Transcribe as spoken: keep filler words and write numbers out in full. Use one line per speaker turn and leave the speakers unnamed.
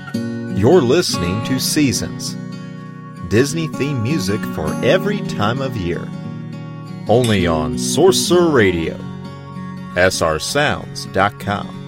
You're listening to Seasons, Disney theme music for every time of year. Only on Sorcerer Radio, S R sounds dot com.